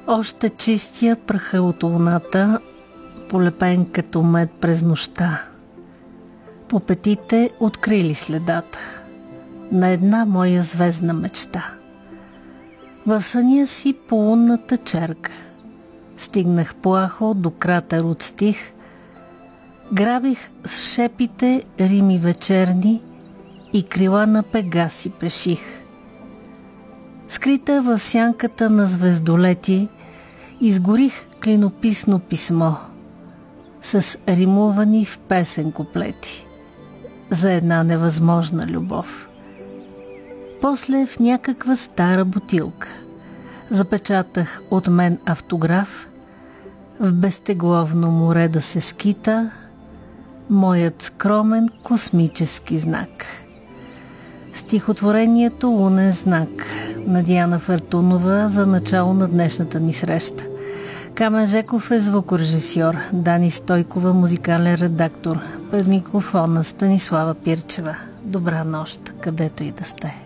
Още чистия праха от луната, полепен като мед през нощта. По петите открили следата на една моя звездна мечта. В съня си по лунната черга стигнах плахо до кратер от стих, грабих с шепите рими вечерни и крила на пегаси пеших. Скрита в сянката на звездолети, изгорих клинописно писмо с римувани в песен куплети за една невъзможна любов. После в някаква стара бутилка запечатах от мен автограф, в безтегловно море да се скита моят скромен космически знак. Стихотворението «Лунен знак» на Диана Фъртунова за начало на днешната ни среща. Камен Жеков е звукорежисьор, Дани Стойкова музикален редактор, пред микрофона Станислава Пирчева. Добра нощ, където и да сте.